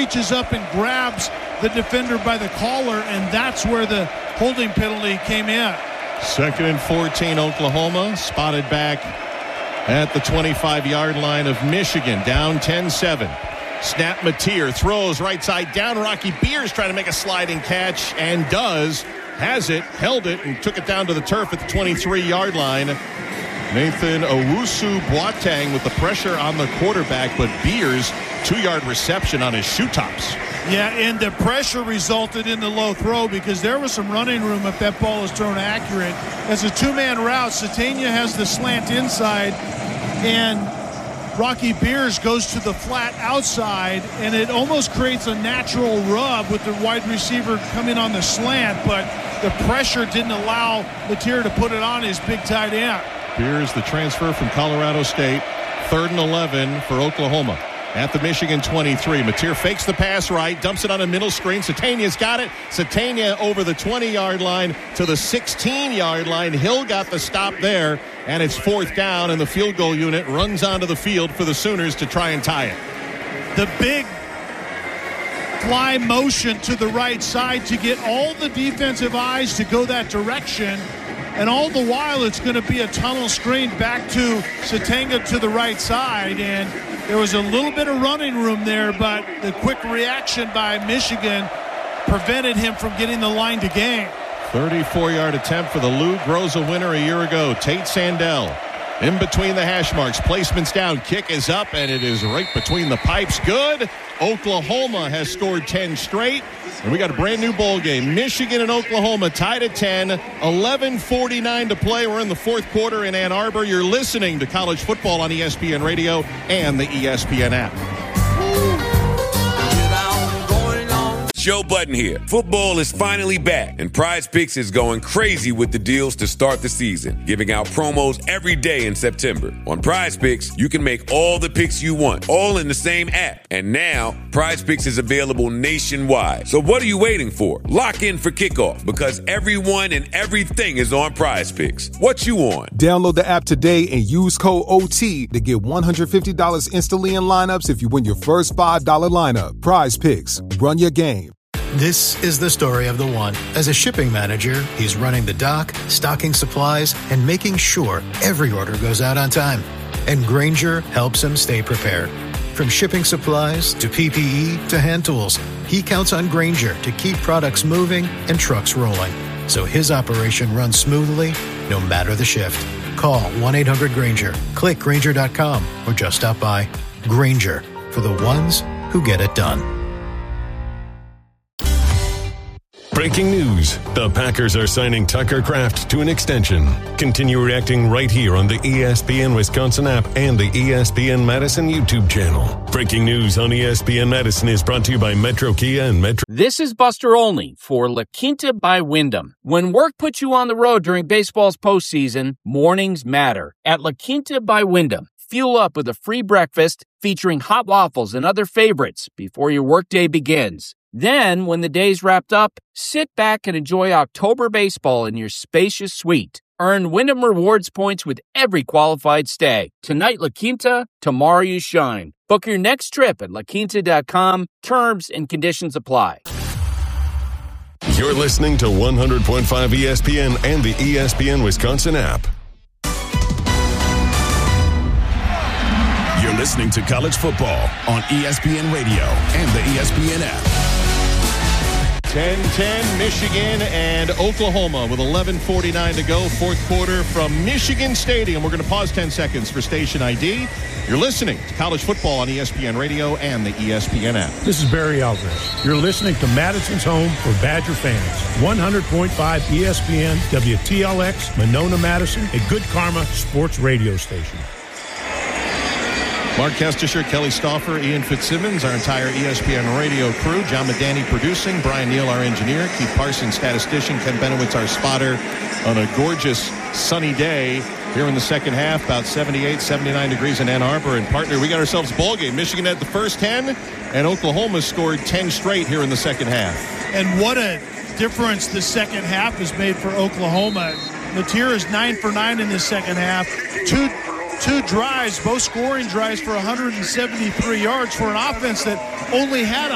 reaches up and grabs the defender by the collar, and that's where the holding penalty came in. 2nd and 14, Oklahoma. Spotted back at the 25-yard line of Michigan. Down 10-7. Snap, Mateer throws right side down. Rocky Beers trying to make a sliding catch and does. Has it, held it, and took it down to the turf at the 23-yard line. Nathan Owusu-Boateng with the pressure on the quarterback, but Beers, 2-yard reception on his shoe tops. Yeah, and the pressure resulted in the low throw because there was some running room if that ball is thrown accurate. As a two-man route, Satania has the slant inside, and Rocky Beers goes to the flat outside, and it almost creates a natural rub with the wide receiver coming on the slant, but the pressure didn't allow Mateer to put it on his big tight end. Beers, the transfer from Colorado State. 3rd and 11 for Oklahoma. At the Michigan 23. Mateer fakes the pass right, dumps it on a middle screen. Satania's got it. Satania over the 20-yard line to the 16-yard line. Hill got the stop there, and it's 4th down, and the field goal unit runs onto the field for the Sooners to try and tie it. The big fly motion to the right side to get all the defensive eyes to go that direction. And all the while, it's going to be a tunnel screen back to Satanga to the right side. And there was a little bit of running room there, but the quick reaction by Michigan prevented him from getting the line to gain. 34-yard attempt for the Lou Groza winner a year ago. Tate Sandell in between the hash marks. Placement's down. Kick is up, and it is right between the pipes. Good. Oklahoma has scored 10 straight. And we got a brand new bowl game. Michigan and Oklahoma tied at 10. 11:49 to play. We're in the 4th quarter in Ann Arbor. You're listening to college football on ESPN Radio and the ESPN app. Joe Budden here. Football is finally back, and Prize Picks is going crazy with the deals to start the season, giving out promos every day in September. On Prize Picks, you can make all the picks you want, all in the same app. And now, Prize Picks is available nationwide. So what are you waiting for? Lock in for kickoff, because everyone and everything is on Prize Picks. What you on? Download the app today and use code OT to get $150 instantly in lineups if you win your first $5 lineup. Prize Picks. Run your game. This is the story of the one. As a shipping manager, he's running the dock, stocking supplies, and making sure every order goes out on time. And Grainger helps him stay prepared. From shipping supplies to PPE to hand tools, he counts on Grainger to keep products moving and trucks rolling, so his operation runs smoothly no matter the shift. Call 1-800-GRAINGER, click Grainger.com, or just stop by. Grainger, for the ones who get it done. Breaking news. The Packers are signing Tucker Kraft to an extension. Continue reacting right here on the ESPN Wisconsin app and the ESPN Madison YouTube channel. Breaking news on ESPN Madison is brought to you by Metro Kia and Metro. This is Buster Olney for La Quinta by Wyndham. When work puts you on the road during baseball's postseason, mornings matter. At La Quinta by Wyndham, fuel up with a free breakfast featuring hot waffles and other favorites before your workday begins. Then, when the day's wrapped up, sit back and enjoy October baseball in your spacious suite. Earn Wyndham Rewards points with every qualified stay. Tonight, La Quinta, tomorrow you shine. Book your next trip at laquinta.com. Terms and conditions apply. You're listening to 100.5 ESPN and the ESPN Wisconsin app. You're listening to college football on ESPN Radio and the ESPN app. 10-10, Michigan and Oklahoma with 11:49 to go. 4th quarter from Michigan Stadium. We're going to pause 10 seconds for station ID. You're listening to college football on ESPN Radio and the ESPN app. This is Barry Alvarez. You're listening to Madison's home for Badger fans. 100.5 ESPN, WTLX, Monona, Madison, a Good Karma sports radio station. Mark Kestisher, Kelly Stauffer, Ian Fitzsimmons, our entire ESPN radio crew. John Medani producing, Brian Neal, our engineer, Keith Parsons, statistician, Ken Benowitz, our spotter, on a gorgeous sunny day here in the second half, about 78, 79 degrees in Ann Arbor. And partner, we got ourselves a ball game. Michigan had the first 10, and Oklahoma scored 10 straight here in the second half. And what a difference the second half has made for Oklahoma. Mateer is 9 for 9 in the second half. Two drives, both scoring drives for 173 yards for an offense that only had